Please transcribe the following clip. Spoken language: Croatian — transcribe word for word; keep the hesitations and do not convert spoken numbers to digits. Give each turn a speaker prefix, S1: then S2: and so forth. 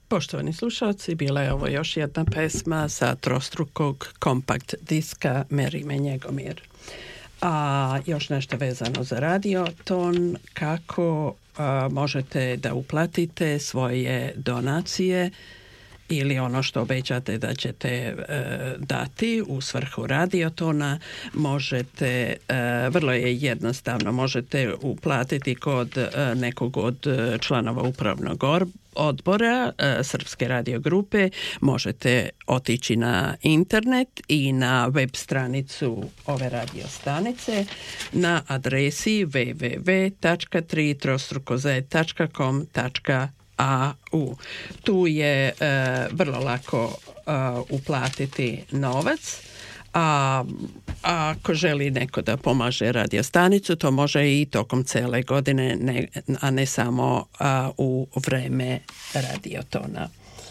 S1: Poštovani slušalci, bila je ovo još jedna pesma sa trostrukog kompakt diska Merime Njegomir. A još nešto vezano za Radioton, kako a, možete da uplatite svoje donacije ili ono što obećate da ćete e, dati u svrhu Radiotona. Možete, e, vrlo je jednostavno, možete uplatiti kod e, nekog od članova upravnog odbora e, Srpske radio grupe. Možete otići na internet i na web stranicu ove radio stanice na adresi w w w tačka tri trostruko z tačka com tačka a u. Tu je e, vrlo lako e, uplatiti novac, a, a ako želi neko da pomaže radio stanicu, to može i tokom cele godine, ne, a ne samo a, u vreme Radiotona.